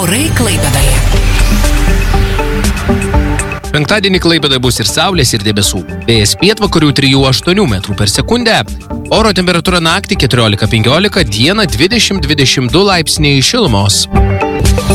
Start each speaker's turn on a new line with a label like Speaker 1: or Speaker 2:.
Speaker 1: Orai Klaipėdoje.
Speaker 2: Penktadienį Klaipėdoje bus ir saulės, ir debesų. Vėjas pietvakarių 3–8 metrų per sekundę. Oro temperatūra naktį 14–15, dieną 20–22 laipsniai šilumos.